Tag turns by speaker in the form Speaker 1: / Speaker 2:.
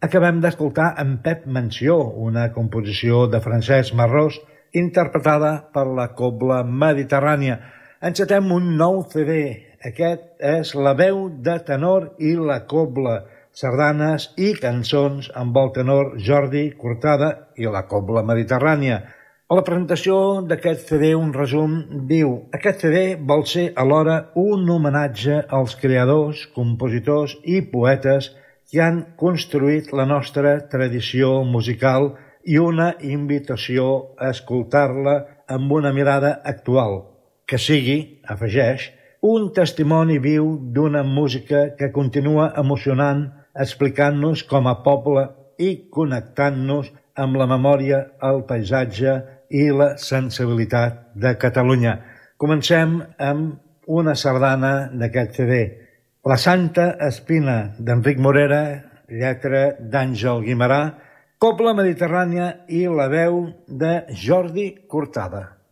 Speaker 1: Acabem d'escoltar en Pep Menció, una composició de Francesc Marrós, interpretada per la Cobla Mediterrània. Encetem un nou CD. Aquest és la veu de tenor i la cobla, sardanes i cançons amb el tenor Jordi Cortada i la Cobla Mediterrània. A la presentació d'aquest CD, un resum, diu: aquest CD vol ser alhora un homenatge als creadors, compositors i poetes que han construït la nostra tradició musical i una invitació a escoltar-la amb una mirada actual. Que sigui, afegeix, un testimoni viu d'una música que continua emocionant, explicant-nos com a poble i connectant-nos amb la memòria, el paisatge i la sensibilitat de Catalunya. Comencem amb una sardana d'aquest CD. La Santa Espina, d'Enric Morera, lletra d'Àngel Guimerà, Cobla Mediterrània i la veu de Jordi Cortada.